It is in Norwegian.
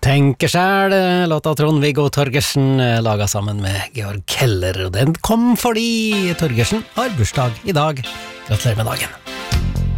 tenker selv, låta Trond-Viggo Torgersen laget sammen med Georg Keller, og den kom fordi Torgersen har bursdag i dag. Gratulerer med dagen.